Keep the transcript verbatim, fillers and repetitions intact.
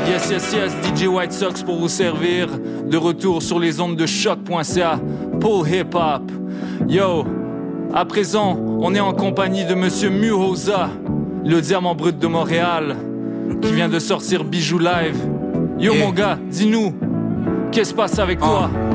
Yes, yes, yes, D J White Sox pour vous servir. De retour sur les ondes de choc point c a pour hip hop. Yo, à présent, on est en compagnie de Monsieur Muhoza, le diamant brut de Montréal, qui vient de sortir Bijou Live. Yo, yeah. Mon gars, dis-nous, qu'est-ce qui se passe avec toi? uh.